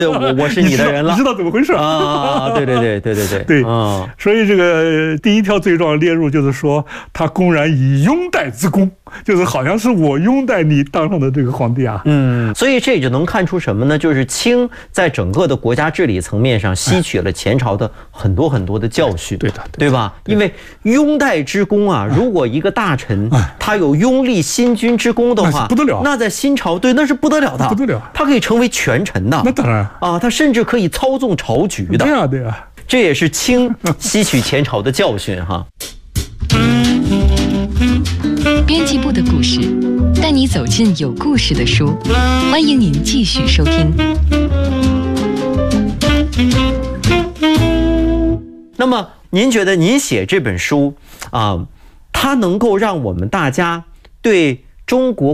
对，我是你的人了， 你知道怎么回事啊？对， 对，所以这个第一条罪状列入就是说，他公然以拥戴之功，就是好像是我拥戴你当上的这个皇帝啊。 所以这也就能看出什么呢？就是清在整个的国家治理层面上吸取了前朝的很多的教训，对吧？因为拥戴之功啊，如果一个大臣他有拥立新君之功的话， 不得了， 那在新朝对那是不得了的， 不得了， 他可以成为权臣的。 那当然啊，他甚至可以操纵朝局的。 对啊， 这也是清吸取前朝的教训哈。 编辑部的故事，带你走进有故事的书，欢迎您继续收听。 那么，您觉得您写这本书啊，它能够让我们大家对中国